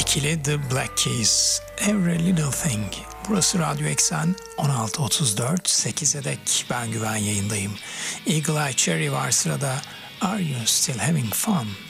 ikili The Black Keys, Every Little Thing. Burası Radyo Eksen 16.34, 8'e dek ben Güven yayındayım. Eagle Eye Cherry var sırada. Are You Still Having Fun?